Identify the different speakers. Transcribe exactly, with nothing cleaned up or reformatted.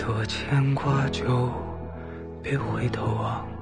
Speaker 1: 多牵挂就别回头望。